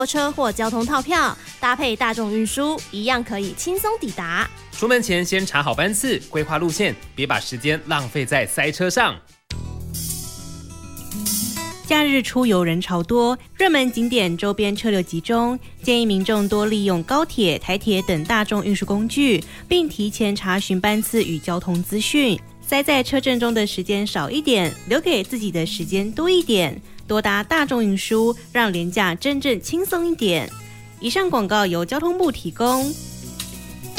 车或交通套票，搭配大众运输，一样可以轻松抵达。 出门前先查好班次，规划路线，别把时间浪费在塞车上。 假日出游人潮多，热门景点周边车流集中，建议民众多利用高铁、台铁等大众运输工具，并提前查询班次与交通资讯，塞在车阵中的时间少一点，留给自己的时间多一点。多搭大众运输，让连假真正轻松一点。以上广告由交通部提供。